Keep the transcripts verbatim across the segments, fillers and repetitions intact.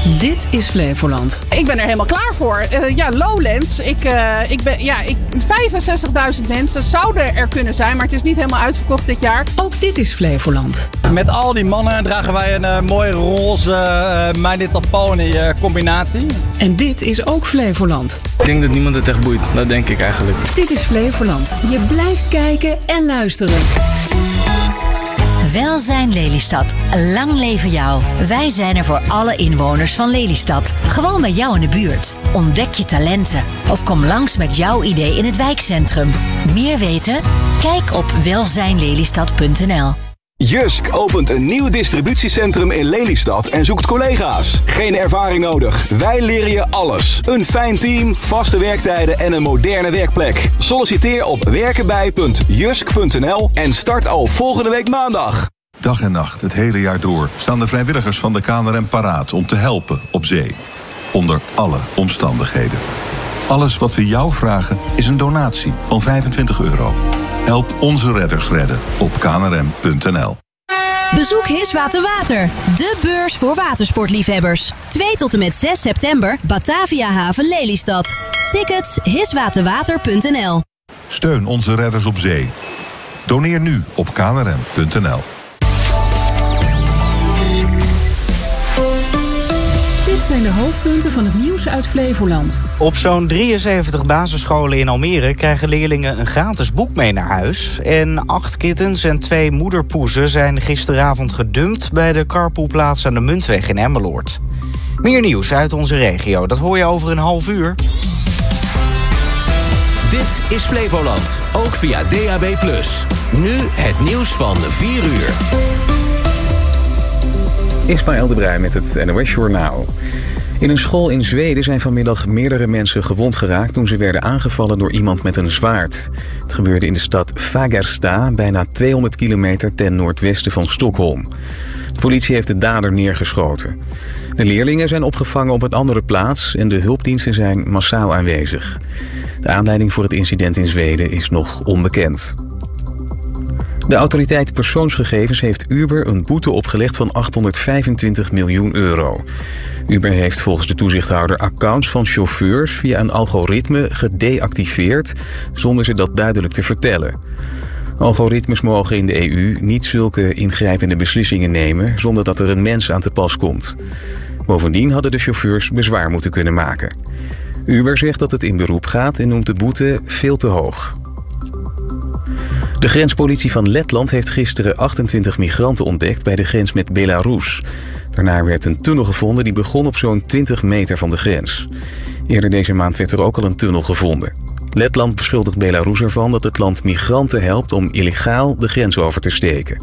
Dit is Flevoland. Ik ben er helemaal klaar voor. Uh, ja, Lowlands. Ik, uh, ik ben, ja, ik, vijfenzestigduizend mensen zouden er kunnen zijn, maar het is niet helemaal uitverkocht dit jaar. Ook dit is Flevoland. Met al die mannen dragen wij een uh, mooie roze uh, My Little Pony uh, combinatie. En dit is ook Flevoland. Ik denk dat niemand het echt boeit. Dat denk ik eigenlijk. Dit is Flevoland. Je blijft kijken en luisteren. Welzijn Lelystad. Lang leven jou. Wij zijn er voor alle inwoners van Lelystad. Gewoon bij jou in de buurt. Ontdek je talenten. Of kom langs met jouw idee in het wijkcentrum. Meer weten? Kijk op welzijn lelystad punt n l. Jysk opent een nieuw distributiecentrum in Lelystad en zoekt collega's. Geen ervaring nodig. Wij leren je alles. Een fijn team, vaste werktijden en een moderne werkplek. Solliciteer op werkenbij punt jysk punt n l en start al volgende week maandag. Dag en nacht, het hele jaar door, staan de vrijwilligers van de K N R M paraat om te helpen op zee. Onder alle omstandigheden. Alles wat we jou vragen is een donatie van vijfentwintig euro. Help onze redders redden op k n r m punt n l. Bezoek Hiswater Water, de beurs voor watersportliefhebbers. twee tot en met zes september, Batavia Haven Lelystad. Tickets hiswaterwater punt n l. Steun onze redders op zee. Doneer nu op k n r m punt n l. Dit zijn de hoofdpunten van het nieuws uit Flevoland. Op zo'n drieënzeventig basisscholen in Almere krijgen leerlingen een gratis boek mee naar huis. En acht kittens en twee moederpoezen zijn gisteravond gedumpt bij de carpoolplaats aan de Muntweg in Emmeloord. Meer nieuws uit onze regio, dat hoor je over een half uur. Dit is Flevoland, ook via D A B plus. Nu het nieuws van vier uur. Ismaël de Bruin met het N O S Journaal. In een school in Zweden zijn vanmiddag meerdere mensen gewond geraakt toen ze werden aangevallen door iemand met een zwaard. Het gebeurde in de stad Fagersta, bijna tweehonderd kilometer ten noordwesten van Stockholm. De politie heeft de dader neergeschoten. De leerlingen zijn opgevangen op een andere plaats en de hulpdiensten zijn massaal aanwezig. De aanleiding voor het incident in Zweden is nog onbekend. De autoriteit persoonsgegevens heeft Uber een boete opgelegd van achthonderdvijfentwintig miljoen euro. Uber heeft volgens de toezichthouder accounts van chauffeurs via een algoritme gedeactiveerd, zonder ze dat duidelijk te vertellen. Algoritmes mogen in de E U niet zulke ingrijpende beslissingen nemen zonder dat er een mens aan te pas komt. Bovendien hadden de chauffeurs bezwaar moeten kunnen maken. Uber zegt dat het in beroep gaat en noemt de boete veel te hoog. De grenspolitie van Letland heeft gisteren achtentwintig migranten ontdekt bij de grens met Belarus. Daarna werd een tunnel gevonden die begon op zo'n twintig meter van de grens. Eerder deze maand werd er ook al een tunnel gevonden. Letland beschuldigt Belarus ervan dat het land migranten helpt om illegaal de grens over te steken.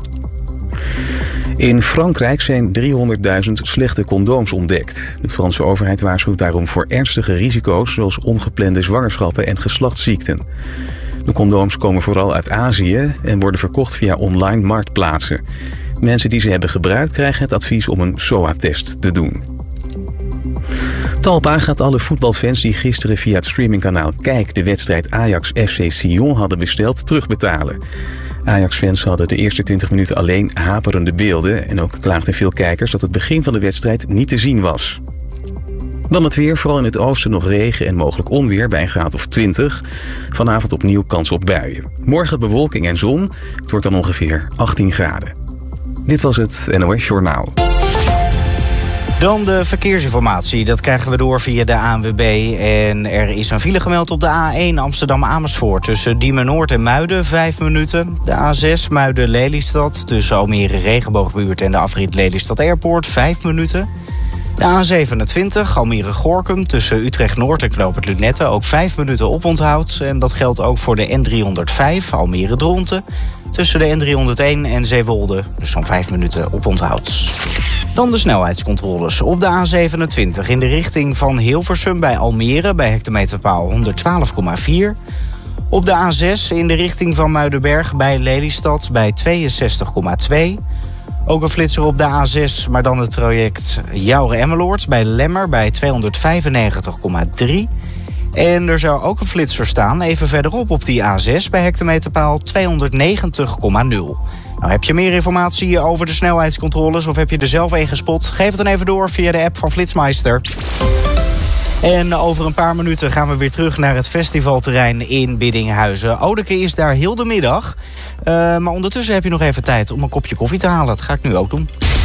In Frankrijk zijn driehonderdduizend slechte condooms ontdekt. De Franse overheid waarschuwt daarom voor ernstige risico's zoals ongeplande zwangerschappen en geslachtsziekten. De condooms komen vooral uit Azië en worden verkocht via online marktplaatsen. Mensen die ze hebben gebruikt krijgen het advies om een S O A-test te doen. Talpa gaat alle voetbalfans die gisteren via het streamingkanaal Kijk de wedstrijd Ajax F C Sion hadden besteld terugbetalen. Ajax-fans hadden de eerste twintig minuten alleen haperende beelden en ook klaagden veel kijkers dat het begin van de wedstrijd niet te zien was. Dan het weer, vooral in het oosten nog regen en mogelijk onweer bij een graad of twintig. Vanavond opnieuw kans op buien. Morgen bewolking en zon. Het wordt dan ongeveer achttien graden. Dit was het N O S Journaal. Dan de verkeersinformatie. Dat krijgen we door via de A N W B. En er is een file gemeld op de A één Amsterdam-Amersfoort. Tussen Diemen Noord en Muiden, vijf minuten. De A zes Muiden-Lelystad. Tussen Almere Regenboogbuurt en de afrit Lelystad Airport, vijf minuten. De A zevenentwintig Almere-Gorkum tussen Utrecht-Noord en Knoopend Lunette ook vijf minuten oponthoud. En dat geldt ook voor de N driehonderdvijf Almere-Dronten tussen de N driehonderdéén en Zeewolde. Dus zo'n vijf minuten oponthoud. Dan de snelheidscontroles op de A zevenentwintig in de richting van Hilversum bij Almere bij hectometerpaal honderdtwaalf komma vier. Op de A zes in de richting van Muidenberg bij Lelystad bij tweeënzestig komma twee. Ook een flitser op de A zes, maar dan het traject Jouren-Emmeloord bij Lemmer bij tweehonderdvijfennegentig komma drie. En er zou ook een flitser staan, even verderop op die A zes bij hectometerpaal tweehonderdnegentig komma nul. Nou, heb je meer informatie over de snelheidscontroles of heb je er zelf een gespot? Geef het dan even door via de app van Flitsmeister. En over een paar minuten gaan we weer terug naar het festivalterrein in Biddinghuizen. Odeke is daar heel de middag. Uh, maar ondertussen heb je nog even tijd om een kopje koffie te halen. Dat ga ik nu ook doen.